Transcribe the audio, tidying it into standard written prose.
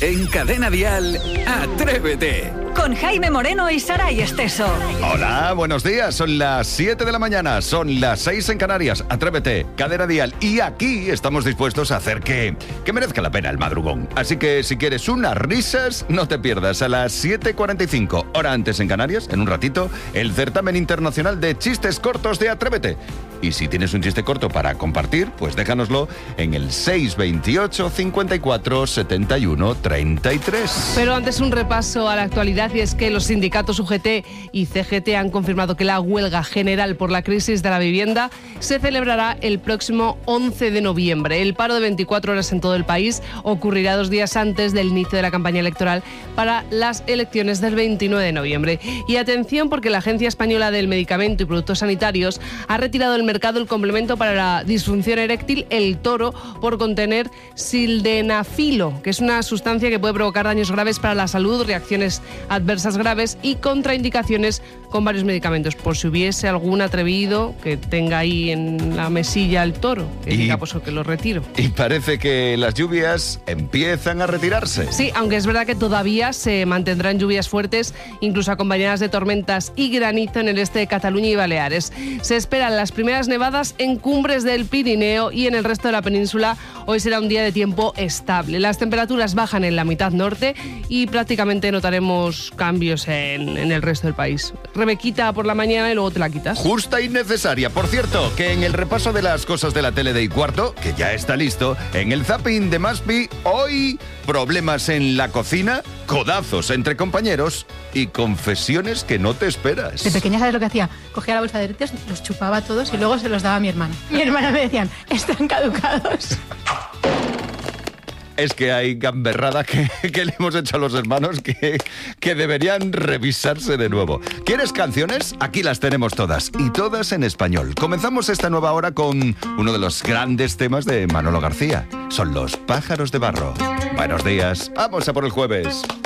En Cadena Dial, Atrévete. Con Jaime Moreno y Saray Esteso. Hola, buenos días. Son las 7 de la mañana, son las 6 en Canarias. Atrévete, Cadena Dial. Y aquí estamos dispuestos a hacer que merezca la pena el madrugón. Así que si quieres unas risas, no te pierdas a las 7:45, hora antes en Canarias, en un ratito, el certamen internacional de chistes cortos de Atrévete. Y si tienes un chiste corto para compartir, pues déjanoslo en el 628 54 71 33. Pero antes un repaso a la actualidad, y es que los sindicatos UGT y CGT han confirmado que la huelga general por la crisis de la vivienda se celebrará el próximo 11 de noviembre. El paro de 24 horas en todo el país ocurrirá 2 días antes del inicio de la campaña electoral para las elecciones del 29 de noviembre. Y atención, porque la Agencia Española del Medicamento y Productos Sanitarios ha retirado del mercado el complemento para la disfunción eréctil, el Toro, por contener sildenafilo, que es una sustancia que puede provocar daños graves para la salud, reacciones adversas graves y contraindicaciones con varios medicamentos. Por si hubiese algún atrevido que tenga ahí en la mesilla el Toro, que diga pues que lo retiro. Y parece que las lluvias empiezan a retirarse. Sí, aunque es verdad que todavía se mantendrán lluvias fuertes, incluso acompañadas de tormentas y granizo en el este de Cataluña y Baleares. Se esperan las primeras nevadas en cumbres del Pirineo y en el resto de la península. Hoy será un día de tiempo estable. Las temperaturas bajan en la mitad norte y prácticamente notaremos cambios en el resto del país. Rebequita por la mañana y luego te la quitas. Justa y necesaria. Por cierto, que en el repaso de las cosas de la tele de Y4, que ya está listo, en el zapping de Maspi, hoy problemas en la cocina, codazos entre compañeros y confesiones que no te esperas. De pequeña, ¿sabes lo que hacía? Cogía la bolsa de aretes, los chupaba todos y luego se los daba a mi hermana. Mi hermana me decían, están caducados. Es que hay gamberrada que le hemos hecho a los hermanos que deberían revisarse de nuevo. ¿Quieres canciones? Aquí las tenemos todas, y todas en español. Comenzamos esta nueva hora con uno de los grandes temas de Manolo García. Son los pájaros de barro. Buenos días, vamos a por el jueves.